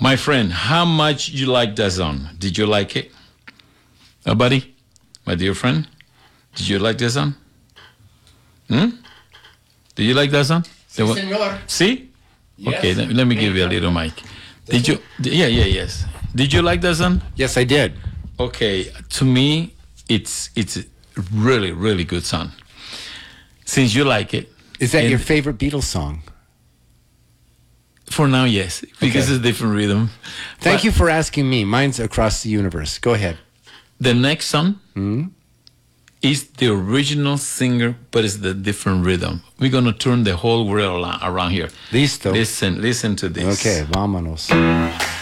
My friend, how much you like that song? Did you like it? Buddy, my dear friend, did you like that song? Did you like that song? Sí, señor. See? Yes. Okay, let me give you a little mic. Did you? Yes. Did you like that song? Yes, I did. Okay, to me, it's a really, really good song. Since you like it. Is that your favorite Beatles song? For now, yes, because Okay. it's a different rhythm. Thank you for asking me. Mine's Across the Universe. Go ahead. The next song is the original singer, but it's the different rhythm. We're going to turn the whole world around here. Listo. Listen to this. Okay, vámonos.